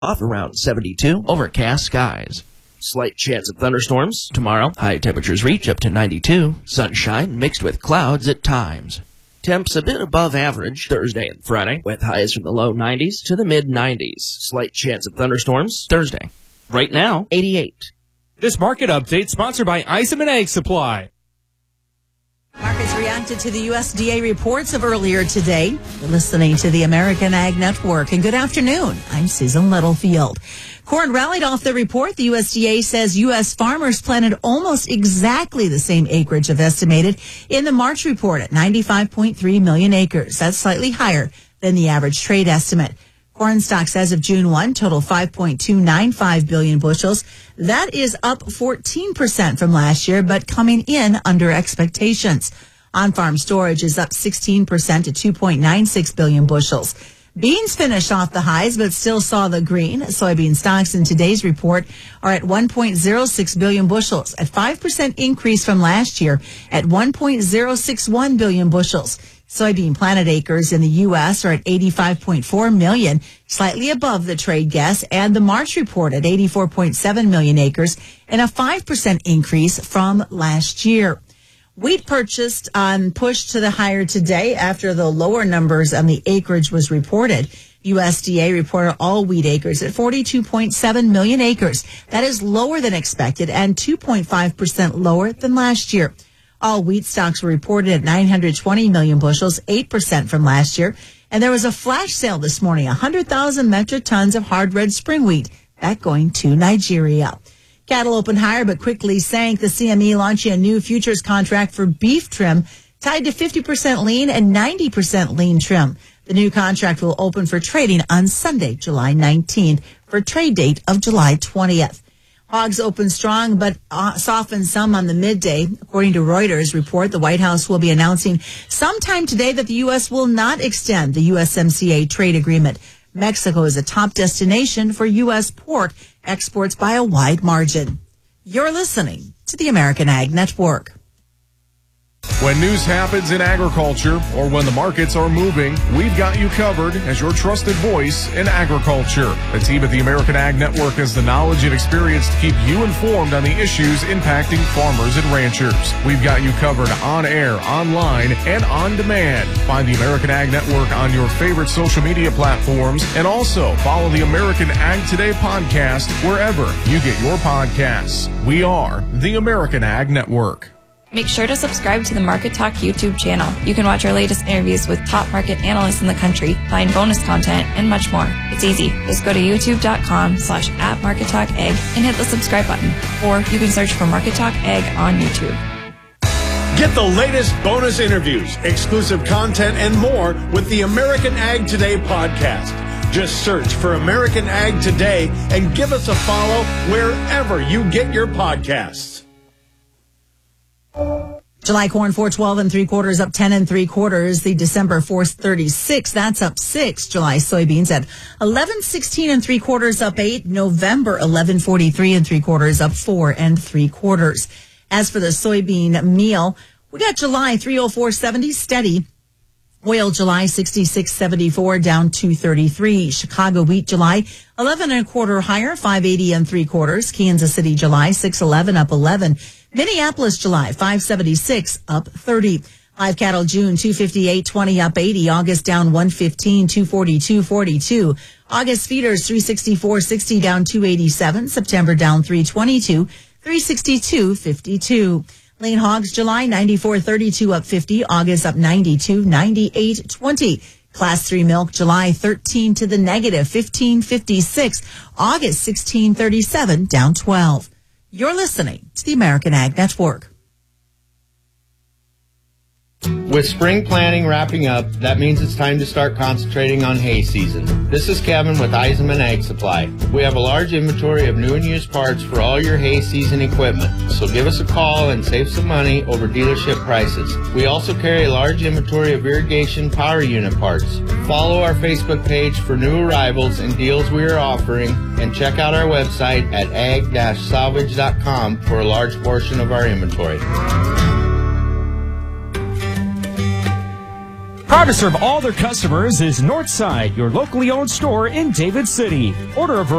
Off around 72. Overcast skies. Slight chance of thunderstorms. Tomorrow, high temperatures reach up to 92. Sunshine mixed with clouds at times. Temps a bit above average Thursday and Friday, with highs from the low 90s to the mid-90s. Slight chance of thunderstorms Thursday. Right now, 88. This market update sponsored by Eisenman Egg Supply. Markets reacted to the USDA reports of earlier today. You're listening to the American Ag Network. And good afternoon. I'm Susan Littlefield. Corn rallied off the report. The USDA says U.S. farmers planted almost exactly the same acreage of estimated in the March report at 95.3 million acres. That's slightly higher than the average trade estimate. Corn stocks as of June 1 total 5.295 billion bushels. That is up 14% from last year, but coming in under expectations. On-farm storage is up 16% to 2.96 billion bushels. Beans finished off the highs, but still saw the green. Soybean stocks in today's report are at 1.06 billion bushels, a 5% increase from last year at 1.061 billion bushels. Soybean planted acres in the U.S. are at 85.4 million, slightly above the trade guess, and the March report at 84.7 million acres, and a 5% increase from last year. Wheat purchased pushed to the higher today after the lower numbers on the acreage was reported. USDA reported all wheat acres at 42.7 million acres. That is lower than expected and 2.5% lower than last year. All wheat stocks were reported at 920 million bushels, 8% from last year. And there was a flash sale this morning, 100,000 metric tons of hard red spring wheat, that going to Nigeria. Cattle opened higher but quickly sank. The CME launching a new futures contract for beef trim tied to 50% lean and 90% lean trim. The new contract will open for trading on Sunday, July 19th, for a trade date of July 20th. Hogs opened strong but softened some on the midday. According to Reuters report, the White House will be announcing sometime today that the U.S. will not extend the USMCA trade agreement. Mexico is a top destination for U.S. pork exports by a wide margin. You're listening to the American Ag Network. When news happens in agriculture or when the markets are moving, we've got you covered as your trusted voice in agriculture. The team at the American Ag Network has the knowledge and experience to keep you informed on the issues impacting farmers and ranchers. We've got you covered on air, online, and on demand. Find the American Ag Network on your favorite social media platforms and also follow the American Ag Today podcast wherever you get your podcasts. We are the American Ag Network. Make sure to subscribe to the Market Talk YouTube channel. You can watch our latest interviews with top market analysts in the country, find bonus content, and much more. It's easy. Just go to youtube.com/@MarketTalkAg and hit the subscribe button. Or you can search for Market Talk Ag on YouTube. Get the latest bonus interviews, exclusive content, and more with the American Ag Today podcast. Just search for American Ag Today and give us a follow wherever you get your podcasts. July corn 412 3/4 up 10 3/4. The December 436, that's up 6. July soybeans at 1116 3/4 up 8. November 1143 3/4 up 4 3/4. As for the soybean meal, we got July 304.70 steady. Oil July 66.74 down 233. Chicago wheat July 11 1/4 higher 580 3/4. Kansas City July 611 up 11. Minneapolis July 576 up 30. Live cattle June 258.20 up 80. August down 115 242.42. August feeders 364.60 down 287. September down 322 362.52. Lean hogs July 94.32 up 50. August up 92 98.20. Class 3 milk July 13 to the negative 15.56. August 16.37 down 12. You're listening to the American Ag Network. With spring planting wrapping up, that means it's time to start concentrating on hay season. This is Kevin with Eisenman Ag Supply. We have a large inventory of new and used parts for all your hay season equipment, so give us a call and save some money over dealership prices. We also carry a large inventory of irrigation power unit parts. Follow our Facebook page for new arrivals and deals we are offering, and check out our website at ag-salvage.com for a large portion of our inventory. Proud to serve all their customers is Northside, your locally owned store in David City. Order a variety